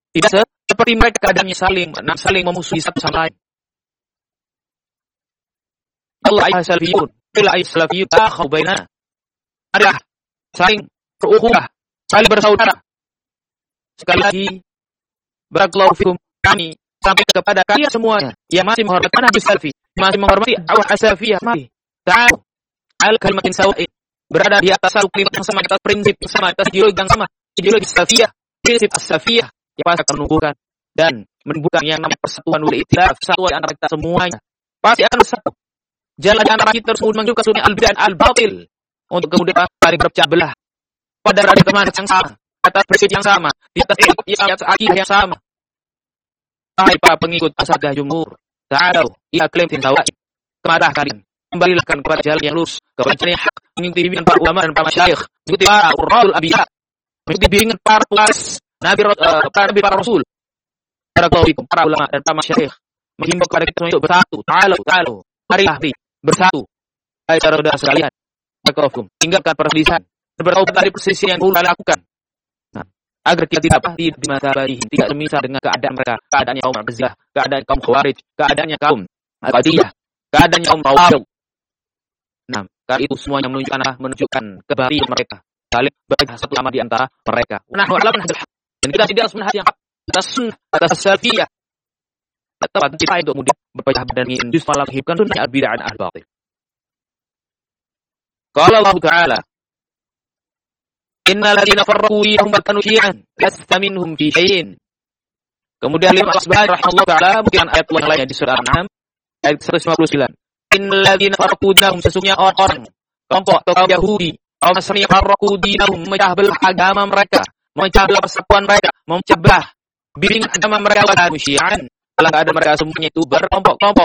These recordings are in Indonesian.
Tidak seperti mereka keadaannya saling memusuhi satu sama lain. Allah ayat salafiyun, bila ayat salafiyun takhau bainana. Adalah saling berukhuwah, saling bersaudara. Sekali lagi, barakallahu fikum, kami sampai kepada kalian semuanya yang masih menghormati manhaj salafi, masih menghormati dakwah as-salafiyah, mari ta'alu al kalimatin sawa'in, berada di atas satu kalimat yang sama, atas prinsip yang sama, atas ideologi yang sama, ideologi salafiyah, prinsip as-salafiyah yang pasti akan menumbuhkan dan menumbuhkan yang namanya persatuan wal ikhtilaf, persatuan antara kita semuanya. Pasti akan bersatu. Jalan antara kita terus menunjukkan sunnah al-bid'ah al-batil untuk kemudian saling berpecah belah. Pada radikal manhaj yang sama, atas prinsip yang sama, di atas akidah yang sama. Hai para pengikut ashadah jumhur, ta'alu ila kalimatin sawa'in. Kemarilah kalian, kembalilah kepada jalan yang lurus, kepada jalan yang hak, mengikuti bimbingan para ulama dan para masyayikh, mengikuti para urratul anbiya, mengikuti bimbingan para pewaris nabi, para rasul, para ulama dan para masyayikh, menghimbau kepada kita untuk bersatu. Ta'alu, marilah bersatu. Hai saudara sekalian, barakallahu, tinggalkan perselisihan, bertaubat dari perselisihan yang dulu lakukan. Agar kita tidak di masa barihin, tidak semisal dengan keadaan mereka, keadaannya kaum Mu'tazilah, keadaan kaum Khawarij, keadaannya kaum Al-Qadiyah, keadaannya kaum Rawafid. Nah, kali itu semuanya menunjukkan kebahagiaan mereka, saling berpecah satu sama di antara mereka. Nahnu ala manhajil haq, dan kita tidak atas manhaj yang hak, atas sunnah, atas salafiyah. Tetap kita itu kemudian berpecah dan ingin justru menghibkan sunnah al-bid'ah al-batil. Qala Allah Ta'ala, innal ladzina farraqu dinahum wa kanu syi'an lasta minhum fi syai'in. Kemudian Allah Subhanahu wa taala mungkin ayat yang lainnya di surah An-Nahl ayat 159. Innal ladzina farraqu dinahum, sesungguhnya orang kelompok atau Yahudi, kaum Nasrani farraqu dinahum, memecah belah agama mereka, memecah belah persatuan mereka, memecah belah bimbingan agama mereka, wa kanu syi'an. Kalau enggak ada mereka semuanya itu berkelompok-kelompok.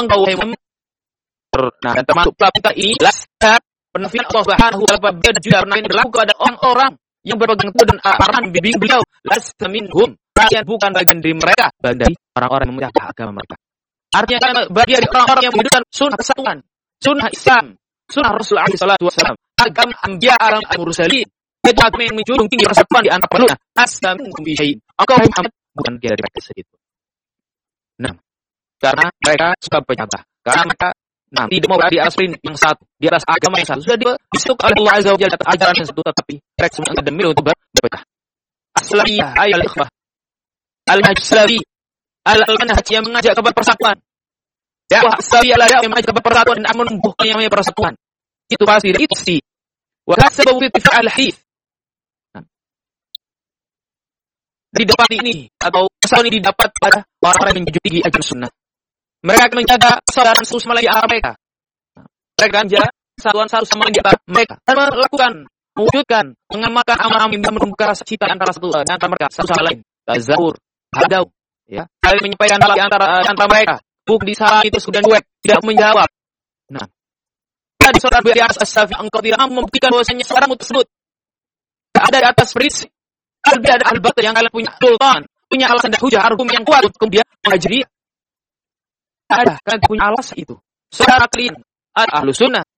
Nah, dan termasuk kita ini lasta penafian Allah Subhanahu wa taala beda juga pernah ini berlaku kepada orang-orang yang berpegang teguh dan arahan bimbing beliau. Lasta minhum, kalian bukan bagian dari mereka, bagian dari orang-orang yang memecah agama mereka. Artinya kalian bagian dari orang-orang yang menghidupkan sunnah persatuan, sunnah Islam, sunnah Rasulullah SAW, agama anbiya al-mursalin. Itu agama yang menjunjung tinggi persatuan di antara manusia. Lasta minhum bi syai'in. Engkau Muhammad bukan bagian dari mereka segitu. Nah, karena mereka suka berpecah, karena mereka tidak mau berada di atas prinsip yang satu, di atas agama yang satu. Sudah disukai oleh Allah Azza wa Jalla atas ajaran yang satu, tetapi mereka semua akan demil untuk berpecah. As-salafiyah, al-ikhwah, al-manhaj salafi, al-manhaj yang mengajak kepada persatuan. Dakwah as-salafiyah yang mengajak kepada persatuan dan menumbuhkan yang namanya persatuan. Itu pasti, itu sih. Wa kasabu fi tifa'al hif. Dari dapat ini atau asal ini didapat pada orang-orang yang menjunjung tinggi ajaran sunnah. Mereka akan menjaga persaudaraan satu sama lain di antara mereka. Mereka akan menjaga persatuan satu sama lain di antara mereka dan melakukan, mewujudkan, mengamalkan amal-amal yang menumbuhkan rasa cinta antara mereka satu sama lain. Tazawur, hadau, ya, saling menyampaikan hal di antara mereka. Bukan di salah itu sudah duet, tidak menjawab. Nah, di saudara di atas as-safi, engkau tidak mampu membuktikan bahwasanya saudaramu tersebut ada di atas prinsip al-bid'ah al-batil yang kalian punya sultan, punya alasan dan hujah argumen yang kuat untuk kemudian mengajari. Ada, kalian punya alasan itu. Saudara kalian ada ahlu sunnah,